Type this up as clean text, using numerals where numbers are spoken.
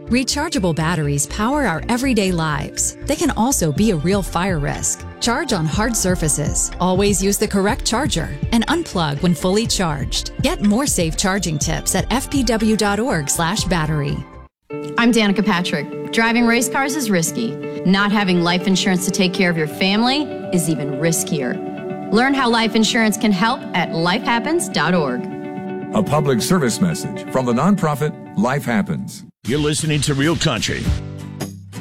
Rechargeable batteries power our everyday lives. They can also be a real fire risk. Charge on hard surfaces. Always use the correct charger and unplug when fully charged. Get more safe charging tips at fpw.org/battery. I'm Danica Patrick. Driving race cars is risky. Not having life insurance to take care of your family is even riskier. Learn how life insurance can help at lifehappens.org. A public service message from the nonprofit Life Happens. You're listening to Real Country